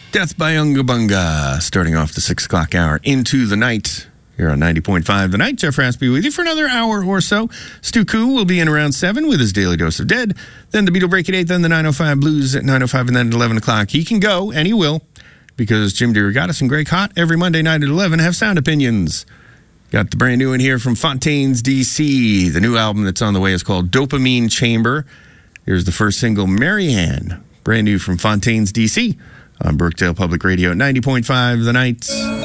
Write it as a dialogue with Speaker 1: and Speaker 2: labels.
Speaker 1: Death by Unga Bunga, starting off the 6 o'clock hour into the night here on 90.5 The Night. Jeff Raspy with you for another hour or so. Stu Koo will be in around 7 with his Daily Dose of Dead. Then the Beatle Break at 8, then the 905 Blues at 905, and then at 11 o'clock. He can go, and he will, because Jim DeRogatis and Greg Hott every Monday night at 11 have sound opinions. Got the brand new in here from Fontaines DC. The new album that's on the way is called Dopamine Chamber. Here's the first single, Marianne, brand new from Fontaines DC on Brookdale Public Radio at 90.5 The Night.